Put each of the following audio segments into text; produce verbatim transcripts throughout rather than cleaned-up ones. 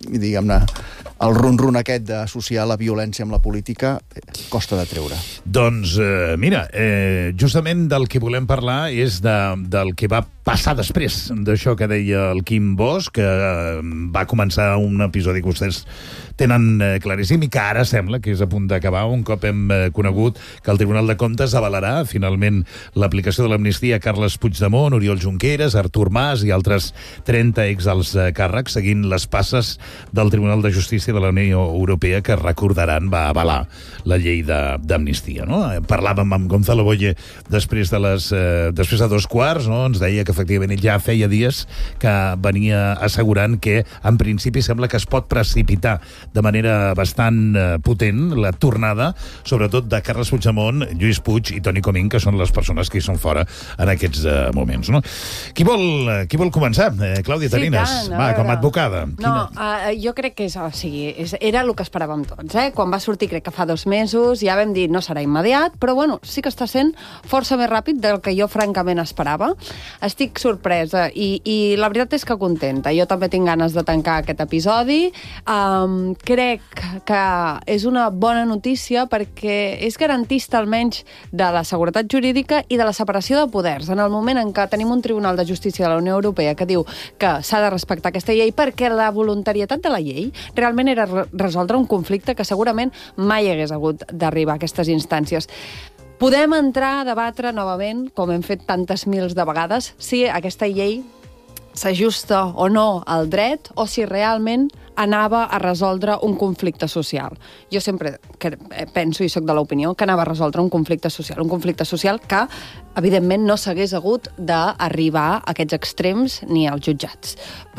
diguem-ne, el run-run aquest d'associar la violència amb la política costa de treure. Doncs, eh, mira, eh, justament del que volem parlar és de, del que va passar després d'això que deia el Quim Bosch, que eh, va començar un episodi que vostès tenen eh, claríssim i que ara sembla que és a punt d'acabar, un cop hem eh, conegut que el Tribunal de Comptes avalarà finalment l'aplicació de l'amnistia a Carles Puigdemont, Oriol Junqueras, Artur Mas i altres trenta exalts eh, càrrecs, seguint les passes del Tribunal de Justícia de la Unió Europea, que recordaran va avalar la llei d'amnistia. No? Parlàvem amb Gonzalo Boye després de, les, eh, després de dos quarts, no? Ens deia que efectivament ell ja feia dies que venia assegurant que en principi sembla que es pot precipitar de manera bastant eh, potent la tornada, sobretot de Carles Puigdemont, Lluís Puig i Toni Comín, que són les persones que hi són fora en aquests eh, moments. No? Qui, vol, qui vol començar? Eh, Clàudia Tarinas, sí, va, com a advocada. No, uh, jo crec que és, o sigui, és, era el que esperàvem tots. Eh? Quan va sortir, crec que fa dos mesos, ja vam dir no serà immediat, però bueno, sí que està sent força més ràpid del que jo francament esperava. Estic sorpresa i, i la veritat és que contenta. Jo també tinc ganes de tancar aquest episodi. Um, crec que és una bona notícia perquè és garantista almenys de la seguretat jurídica i de la separació de poders. En el moment en què tenim un Tribunal de Justícia de la Unió Europea que diu que s'ha de respectar aquesta llei perquè la voluntarietat de la llei realment era resoldre un conflicte que segurament mai hagués hagut d'arribar a aquestes instàncies. Podem entrar a debatre novament, com hem fet tantes mils de vegades, si aquesta llei s'ajusta o no al dret o si realment anava a resoldre un conflicte social. Jo sempre penso i sóc de l'opinió que anava a resoldre un conflicte social, un conflicte social que, evidentment, no s'hagués hagut d'arribar a aquests extrems ni als jutjats.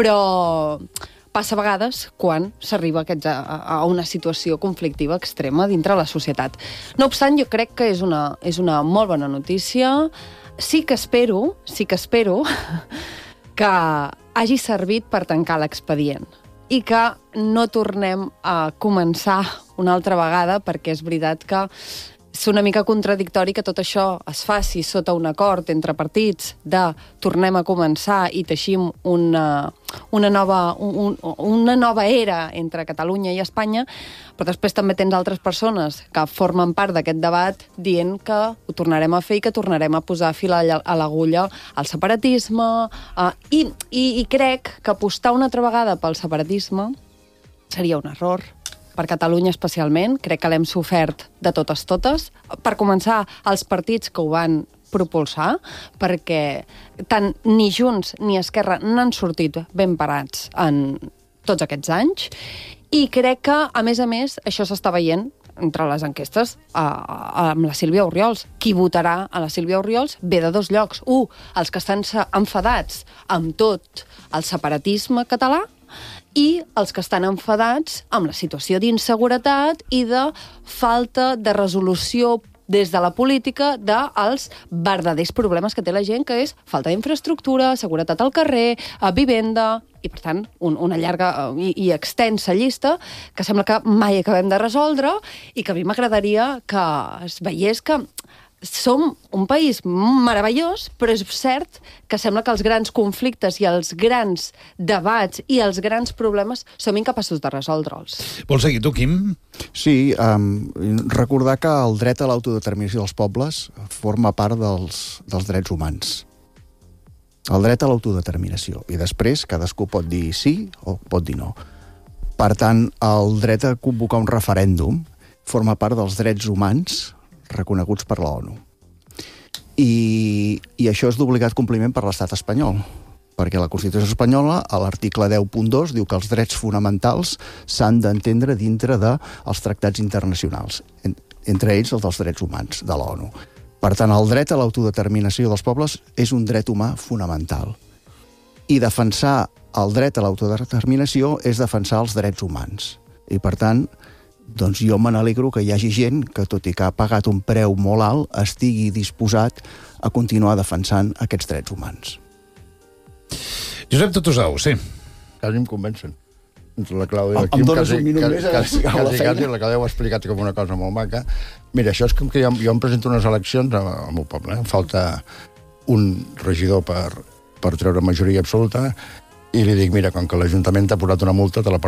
Però passa a vegades quan s'arriba a, a una situació conflictiva extrema dintre la societat. No obstant, jo crec que és una, és una molt bona notícia. Sí que espero, sí que espero que hagi servit per tancar l'expedient i que no tornem a començar una altra vegada, perquè és veritat que és una mica contradictori que tot això es faci sota un acord entre partits de tornem a començar i teixim una, una, nova, un, una nova era entre Catalunya i Espanya, però després també tens altres persones que formen part d'aquest debat dient que ho tornarem a fer i que tornarem a posar fil a l'agulla al separatisme, eh, i, i, i crec que apostar una altra vegada pel separatisme seria un error. Per Catalunya especialment, crec que l'hem sofert de totes totes. Per començar, els partits que ho van propulsar, perquè tant ni Junts ni Esquerra n'han sortit ben parats en tots aquests anys, i crec que, a més a més, això s'està veient entre les enquestes a, a, amb la Sílvia Orriols. Qui votarà a la Sílvia Orriols ve de dos llocs. Un, els que estan enfadats amb tot el separatisme català, i els que estan enfadats amb la situació d'inseguretat i de falta de resolució des de la política dels verdaders problemes que té la gent, que és falta d'infraestructura, seguretat al carrer, vivenda, i per tant un, una llarga i, i extensa llista que sembla que mai acabem de resoldre i que a mi m'agradaria que es veiés que som un país meravellós, però és cert que sembla que els grans conflictes i els grans debats i els grans problemes som incapaços de resoldre'ls. Vols seguir tu, Quim? Sí, um, recordar que el dret a l'autodeterminació dels pobles forma part dels, dels drets humans. El dret a l'autodeterminació. I després cadascú pot dir sí o pot dir no. Per tant, el dret a convocar un referèndum forma part dels drets humans reconeguts per la ONU. I, i això és d'obligat compliment per l'estat espanyol, perquè la Constitució espanyola, a l'article deu punt dos, diu que els drets fonamentals s'han d'entendre dintre dels tractats internacionals, en, entre ells els dels drets humans de l'ONU. Per tant, el dret a l'autodeterminació dels pobles és un dret humà fonamental. I defensar el dret a l'autodeterminació és defensar els drets humans. I, per tant, doncs jo me n'alegro que hi hagi gent que, tot i que ha pagat un preu molt alt, estigui disposat a continuar defensant aquests drets humans. Josep Tutusau, sí. Quasi em convencen. Entre la Clàudia i el Em Quim, dones quasi, un minut quasi, més a quasi, la quasi, feina? quasi, la Clàudia ho ha explicat com una cosa molt maca. Mira, això és com que jo, jo em presento unes eleccions al meu poble. Eh? Falta un regidor per, per treure majoria absoluta i li dic, mira, com que l'Ajuntament t'ha posat una multa, te la